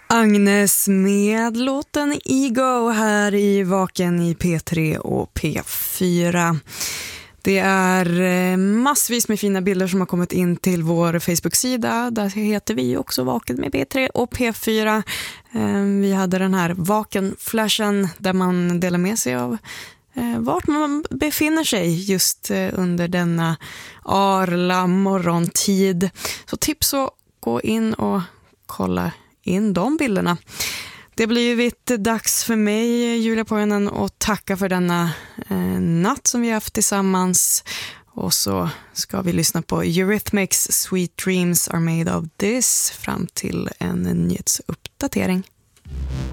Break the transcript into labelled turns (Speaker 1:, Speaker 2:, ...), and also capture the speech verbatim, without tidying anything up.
Speaker 1: Agnes med låten Ego här i Vaken i P tre och P fyra. Det är massvis med fina bilder som har kommit in till vår Facebook-sida. Där heter vi också Vaken med P tre och P fyra. Vi hade den här Vaken-flashen där man delar med sig av vart man befinner sig just under denna arla morgontid. Så tips att gå in och kolla in de bilderna. Det har blivit dags för mig, Julia Pojanen, att tacka för denna eh, natt som vi har haft tillsammans. Och så ska vi lyssna på Eurythmics Sweet Dreams Are Made of This fram till en nyhetsuppdatering.